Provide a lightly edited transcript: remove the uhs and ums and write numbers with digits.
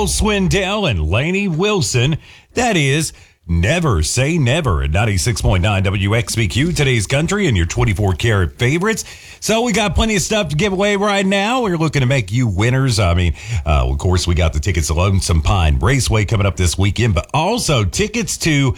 Cole Swindell and Lainey Wilson. That is Never Say Never at 96.9 WXBQ, today's country and your 24-karat favorites. So we got plenty of stuff to give away right now. We're looking to make you winners. Of course, we got the tickets to Lonesome Pine Raceway coming up this weekend, but also tickets to